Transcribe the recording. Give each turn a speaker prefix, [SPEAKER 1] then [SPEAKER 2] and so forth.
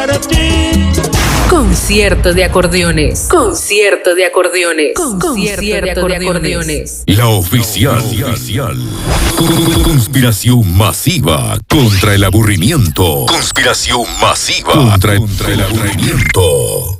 [SPEAKER 1] para ti.
[SPEAKER 2] Concierto de acordeones. Concierto de acordeones. Concierto de acordeones.
[SPEAKER 3] La oficial. Conspiración masiva contra el aburrimiento. Conspiración masiva contra el aburrimiento.